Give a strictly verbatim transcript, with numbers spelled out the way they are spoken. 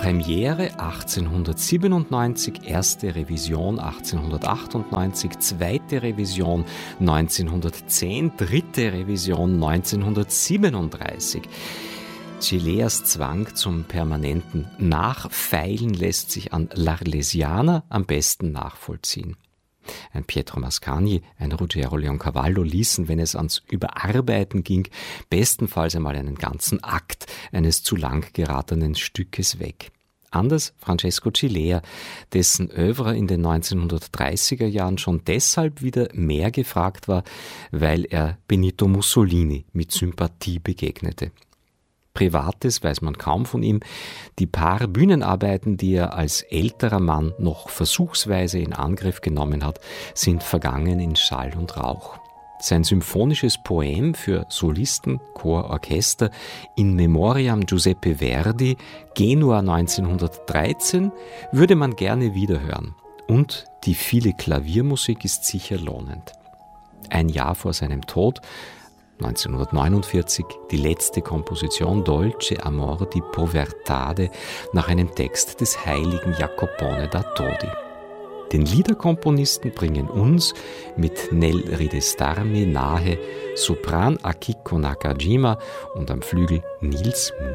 Premiere achtzehnhundertsiebenundneunzig, erste Revision achtzehnhundertachtundneunzig, zweite Revision neunzehnhundertzehn, dritte Revision neunzehnhundertsiebenunddreißig. Cileas Zwang zum permanenten Nachfeilen lässt sich an L'Arlesiana am besten nachvollziehen. Ein Pietro Mascagni, ein Ruggiero Leoncavallo ließen, wenn es ans Überarbeiten ging, bestenfalls einmal einen ganzen Akt eines zu lang geratenen Stückes weg. Anders Francesco Cilea, dessen Œuvre in den neunzehnhundertdreißiger Jahren schon deshalb wieder mehr gefragt war, weil er Benito Mussolini mit Sympathie begegnete. Privates weiß man kaum von ihm. Die paar Bühnenarbeiten, die er als älterer Mann noch versuchsweise in Angriff genommen hat, sind vergangen in Schall und Rauch. Sein symphonisches Poem für Solisten, Chor, Orchester In Memoriam Giuseppe Verdi, Genua neunzehnhundertdreizehn, würde man gerne wiederhören. Und die viele Klaviermusik ist sicher lohnend. Ein Jahr vor seinem Tod, neunzehnhundertneunundvierzig, die letzte Komposition Dolce Amor di Povertade nach einem Text des heiligen Jacopone da Todi. Den Liederkomponisten bringen uns mit Nel Ridestarmi nahe Sopran Akiko Nakajima und am Flügel Nils